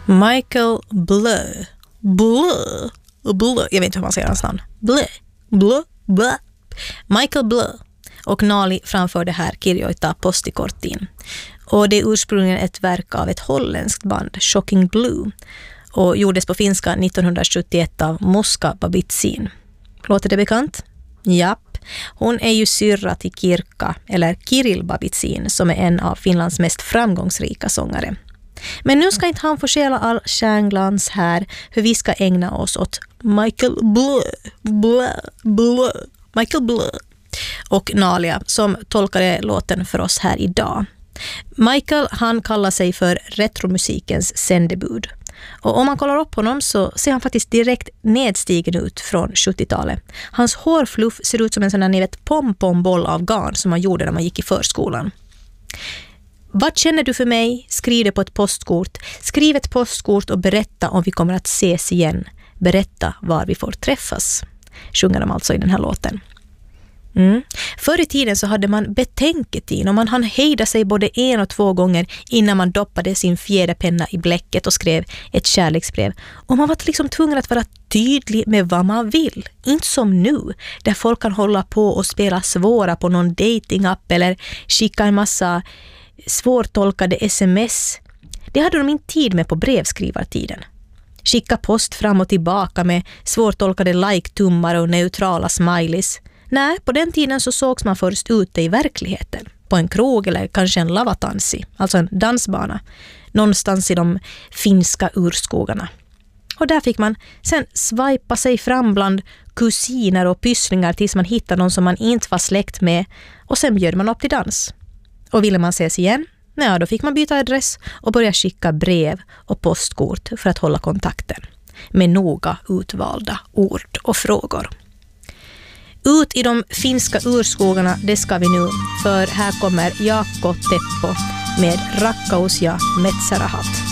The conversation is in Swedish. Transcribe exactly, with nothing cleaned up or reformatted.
Michael Blö. Blö. Blö. Jag vet inte hur man säger hans namn. Blö. Blö. Blö. Michael Blö och Nali framförde här Kirjoita postikortin. Och det är ursprungligen ett verk av ett holländskt band, Shocking Blue, och gjordes på finska nittonhundrasjuttioett av Muska Babitsin. Låter det bekant? Japp. Hon är ju syrra till Kirka, eller Kirill Babitsin, som är en av Finlands mest framgångsrika sångare. Men nu ska inte han få stjäla all stjärnglans här, för vi ska ägna oss åt Michael Blö, Blö, Blö, Michael Blö och Nalia som tolkade låten för oss här idag. Michael, han kallar sig för retromusikens sändebud. Och om man kollar upp honom så ser han faktiskt direkt nedstigen ut från sjuttiotalet. Hans hårfluff ser ut som en sån där, ni vet, pompomboll av garn som man gjorde när man gick i förskolan. Vad känner du för mig? Skriv det på ett postkort. Skriv ett postkort och berätta om vi kommer att ses igen. Berätta var vi får träffas. Sjunger de alltså i den här låten. Mm. Förr i tiden så hade man betänketid och man hann hejda sig både en och två gånger innan man doppade sin fjäderpenna i bläcket och skrev ett kärleksbrev. Och man var liksom tvungen att vara tydlig med vad man vill. Inte som nu, där folk kan hålla på och spela svåra på någon datingapp eller skicka en massa svårtolkade sms. Det hade de inte tid med på brevskrivartiden. Skicka post fram och tillbaka med svårtolkade like-tummar och neutrala smileys. Nej, på den tiden så sågs man först ute i verkligheten. På en krog eller kanske en lavatansi, alltså en dansbana. Någonstans i de finska urskogarna. Och där fick man sen swipa sig fram bland kusiner och pysslingar tills man hittade någon som man inte var släkt med. Och sen bjöd man upp till dans. Och ville man ses igen? Ja, då fick man byta adress och börja skicka brev och postkort för att hålla kontakten. Med noga utvalda ord och frågor. Ut i de finska urskogarna, det ska vi nu, för här kommer Jaakko Teppo med Rakkaus ja Metsarahat.